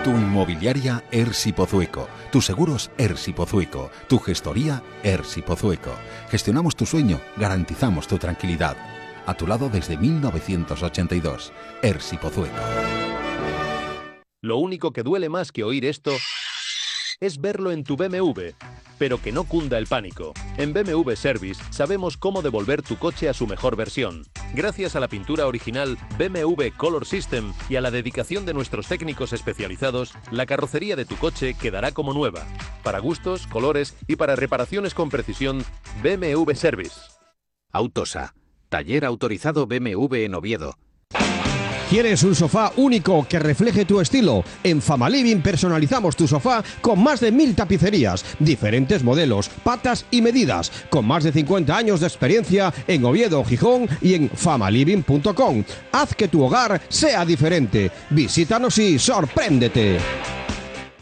Tu inmobiliaria Ersi Pozueco, tus seguros Ersi Pozueco, tu gestoría Ersi Pozueco. Gestionamos tu sueño, garantizamos tu tranquilidad. A tu lado desde 1982. Ersi Pozueco. Lo único que duele más que oír esto es verlo en tu BMW, pero que no cunda el pánico. En BMW Service sabemos cómo devolver tu coche a su mejor versión. Gracias a la pintura original BMW Color System y a la dedicación de nuestros técnicos especializados, la carrocería de tu coche quedará como nueva. Para gustos, colores y para reparaciones con precisión, BMW Service. Autosa, taller autorizado BMW en Oviedo. ¿Quieres un sofá único que refleje tu estilo? En Famaliving personalizamos tu sofá con más de 1000 tapicerías, diferentes modelos, patas y medidas, con más de 50 años de experiencia en Oviedo, Gijón y en famaliving.com. Haz que tu hogar sea diferente. Visítanos y sorpréndete.